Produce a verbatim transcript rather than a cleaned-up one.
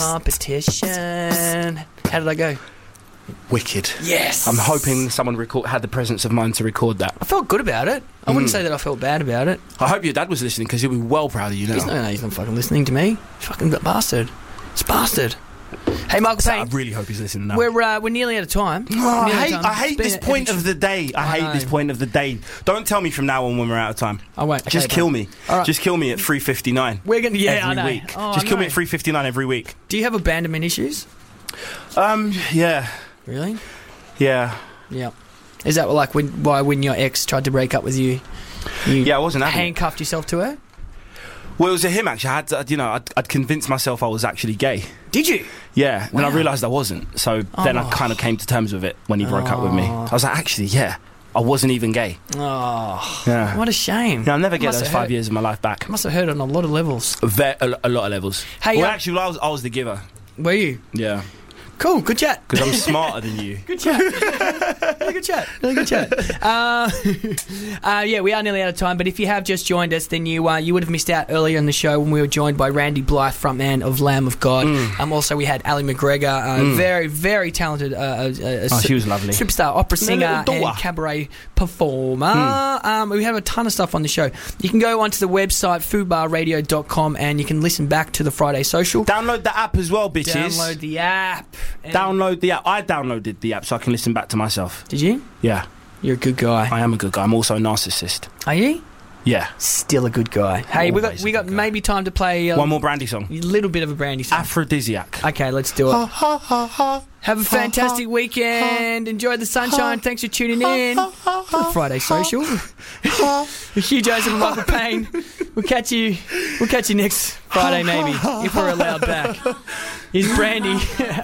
Competition. How did I go? Wicked. Yes. I'm hoping someone record, had the presence of mind to record that. I felt good about it. I wouldn't Mm. say that I felt bad about it. I hope your dad was listening because he'll be well proud of you now. He's not, no, he's not fucking listening to me. Fucking bastard. It's bastard. Hey, Michael I Payne. really hope he's listening now. We're uh, we're nearly out of time. Oh, I Nearly out hate, of time. I hate It's been this an point epic- of the day. I, I hate know. this point of the day. Don't tell me from now on when we're out of time. I won't. Just Okay, kill fine. me. All right. Just kill me at three fifty-nine. We're gonna. Yeah, every I know. week. Oh, Just I kill me know. at three fifty-nine every week. Do you have abandonment issues? Um, yeah, Really? yeah, Yeah. Is that like when why when your ex tried to break up with you? You yeah. I wasn't having it. handcuffed yourself to her? Well, it was a him actually. I had, to, you know, I'd, I'd convinced myself I was actually gay. Did you? Yeah, and I Wow. realised I wasn't. So then I Oh. kind of came to terms with it when he broke up with me. Oh. I was like, actually, yeah, I wasn't even gay. Oh, Yeah. what a shame. Yeah, I'll never get Must those have five hurt. years of my life back. Must have hurt on a lot of levels. Ve- a, a lot of levels. Hey, well, uh, actually, well, I was, I was the giver. Were you? Yeah, Cool. Good chat. because I'm smarter than you. Good chat. Really good chat. Really good chat. Uh, uh, yeah, we are nearly out of time, but if you have just joined us, then you uh, you would have missed out earlier in the show when we were joined by Randy Blythe, frontman of Lamb of God. Mm. Um, also, we had Ali McGregor, uh, Mm. very, very talented uh, uh, uh, Oh, she was lovely. superstar opera singer little and daughter. cabaret performer. Mm. Um, we have a ton of stuff on the show. You can go onto the website foodbar radio dot com and you can listen back to the Friday Social. Download the app as well, bitches. Download the app. And- Download the app. I downloaded the app so I can listen back to myself. Did you? Yeah, You're a good guy. I am a good guy. I'm also a narcissist. Are you? Yeah. Still a good guy. Hey, we got Always a we got good guy. maybe time to play uh, One more Brandy song. a little bit of a Brandy song. Aphrodisiac. Okay, let's do it. Have a fantastic weekend. Enjoy the sunshine. Thanks for tuning in to the Friday Social. With Hugh Joseph and Michael Payne. We'll catch you. We'll catch you next Friday, maybe, if we're allowed back. Here's Brandy.